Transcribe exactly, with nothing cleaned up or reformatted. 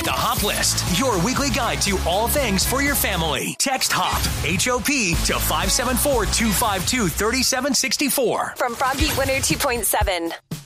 The Hop List, your weekly guide to all things for your family. Text HOP, H O P, to five seven four, two five two, three seven six four. From Frog Beat one oh two point seven.